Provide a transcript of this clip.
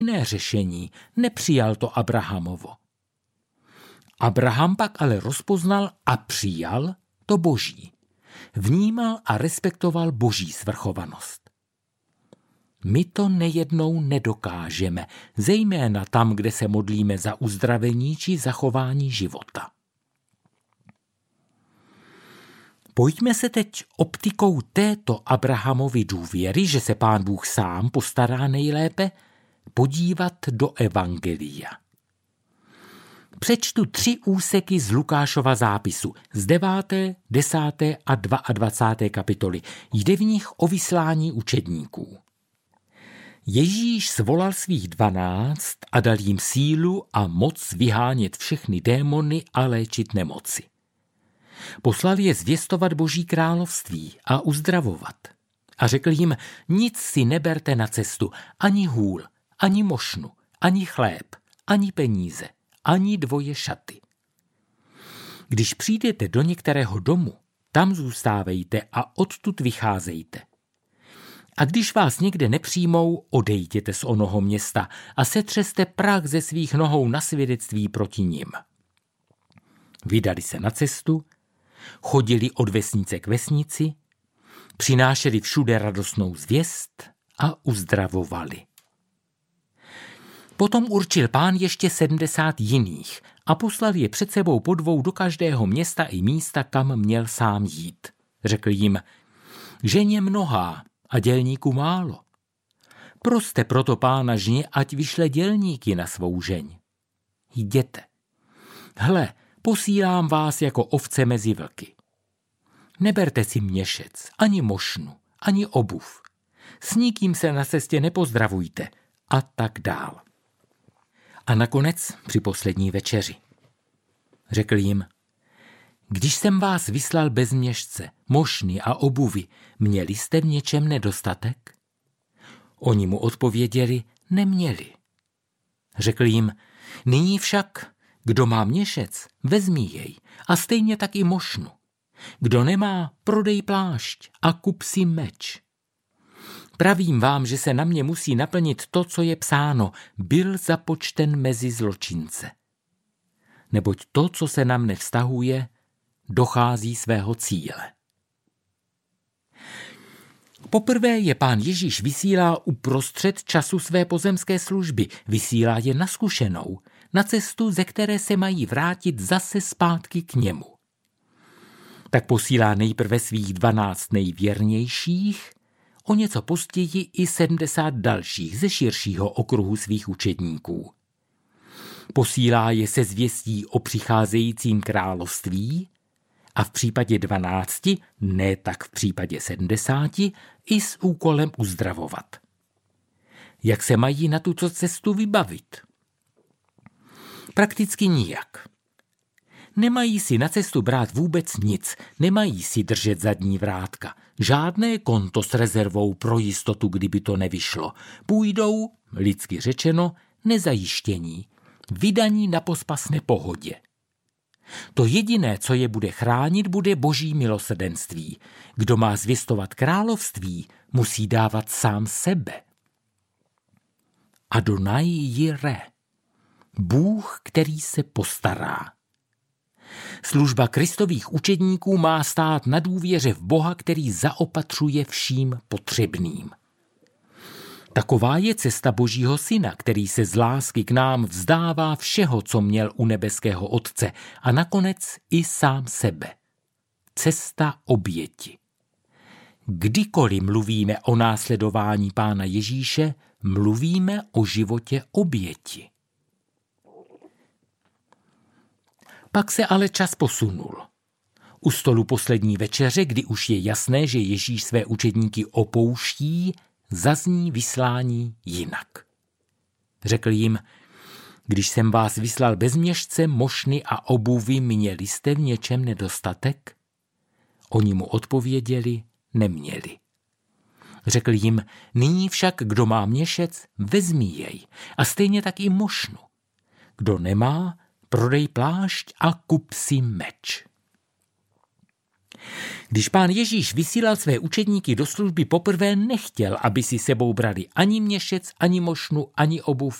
jiné řešení, nepřijal to Abrahamovo. Abraham pak ale rozpoznal a přijal to Boží. Vnímal a respektoval Boží svrchovanost. My to nejednou nedokážeme, zejména tam, kde se modlíme za uzdravení či zachování života. Pojďme se teď optikou této Abrahamovy důvěry, že se Pán Bůh sám postará nejlépe, podívat do Evangelia. Přečtu 3 úseky z Lukášova zápisu z 9., 10. a 22. kapitoly. Jde v nich o vyslání učedníků. Ježíš svolal svých 12 a dal jim sílu a moc vyhánět všechny démony a léčit nemoci. Poslal je zvěstovat Boží království a uzdravovat. A řekl jim, nic si neberte na cestu, ani hůl, ani mošnu, ani chléb, ani peníze, ani 2 šaty. Když přijdete do některého domu, tam zůstávejte a odtud vycházejte. A když vás někde nepřijmou, odejděte z onoho města a setřeste prach ze svých nohou na svědectví proti nim. Vydali se na cestu, chodili od vesnice k vesnici, přinášeli všude radostnou zvěst a uzdravovali. Potom určil Pán ještě 70 jiných a poslal je před sebou po 2 do každého města i místa, kam měl sám jít. Řekl jim, ženě mnohá a dělníků málo. Proste proto Pána žně, ať vyšle dělníky na svou žeň. Jděte. Hle, posílám vás jako ovce mezi vlky. Neberte si měšec, ani mošnu, ani obuv. S nikým se na cestě nepozdravujte a tak dál. A nakonec při poslední večeři. Řekl jim, když jsem vás vyslal bez měšce, mošny a obuvy, měli jste v něčem nedostatek? Oni mu odpověděli, neměli. Řekl jim, nyní však, kdo má měšec, vezmi jej a stejně tak i mošnu. Kdo nemá, prodej plášť a kup si meč. Pravím vám, že se na mě musí naplnit to, co je psáno, byl započten mezi zločince. Neboť to, co se na mne vztahuje, dochází svého cíle. Poprvé je Pán Ježíš vysílá uprostřed času své pozemské služby, vysílá je na zkušenou, na cestu, ze které se mají vrátit zase zpátky k němu. Tak posílá nejprve svých 12 nejvěrnějších, o něco později i 70 dalších ze širšího okruhu svých učedníků. Posílá je se zvěstí o přicházejícím království a v případě 12, ne tak v případě 70, i s úkolem uzdravovat. Jak se mají na tuto cestu vybavit? Prakticky nijak. Nemají si na cestu brát vůbec nic, nemají si držet zadní vrátka, žádné konto s rezervou pro jistotu, kdyby to nevyšlo. Půjdou, lidsky řečeno, nezajištění, vydaní na pospas nepohodě. To jediné, co je bude chránit, bude Boží milosrdenství. Kdo má zvěstovat království, musí dávat sám sebe. Adonai Jireh, Bůh, který se postará. Služba Kristových učedníků má stát na důvěře v Boha, který zaopatřuje vším potřebným. Taková je cesta Božího Syna, který se z lásky k nám vzdává všeho, co měl u nebeského Otce a nakonec i sám sebe. Cesta oběti. Kdykoliv mluvíme o následování Pána Ježíše, mluvíme o životě oběti. Pak se ale čas posunul. U stolu poslední večeře, kdy už je jasné, že Ježíš své učedníky opouští, zazní vyslání jinak. Řekl jim, když jsem vás vyslal bez měšce, mošny a obuvy, měli jste v něčem nedostatek? Oni mu odpověděli, neměli. Řekl jim, nyní však, kdo má měšec, vezmi jej a stejně tak i mošnu. Kdo nemá, prodej plášť a kup si meč. Když Pán Ježíš vysílal své učedníky do služby poprvé, nechtěl, aby si sebou brali ani měšec, ani mošnu, ani obuv,